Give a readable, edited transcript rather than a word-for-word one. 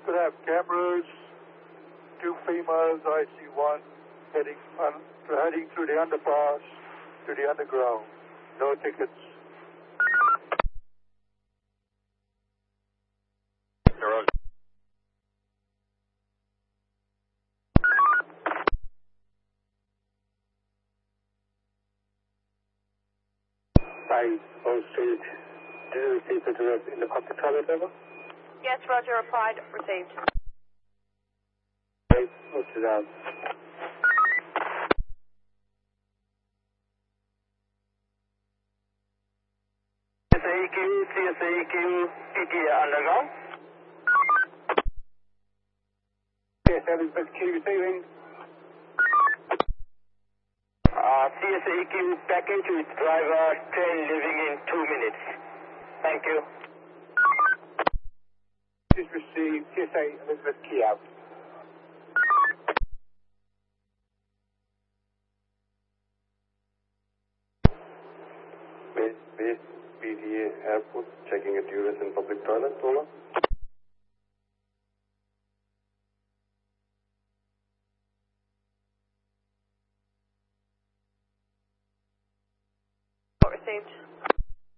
Could have cameras, 2 females, IC1, heading through the underpass to the underground. No tickets. Roger. By Old Street. Did you receive the direct in the public toilet ever? Yes, Roger, replied, received. Okay, post it out. CSAEQ, ETA underground. CSL is Q receiving. CSAEQ package with driver, train leaving in 2 minutes. Thank you. Please receive CSA Elizabeth Key out. Base PDA Airport, checking a tourist in public toilet, over. Received.